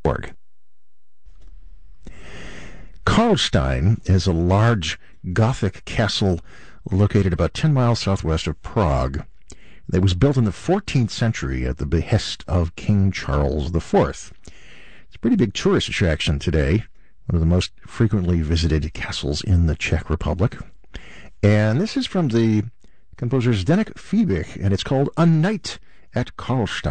Karlstein is a large Gothic castle located about 10 miles southwest of Prague. It was built in the 14th century at the behest of King Charles IV. It's a pretty big tourist attraction today, one of the most frequently visited castles in the Czech Republic. And this is from the composer Zdeněk Fiebig, and it's called A Night at Karlstein.